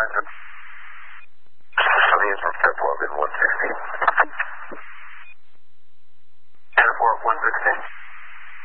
engine. Sunny is from Step 12 in 160.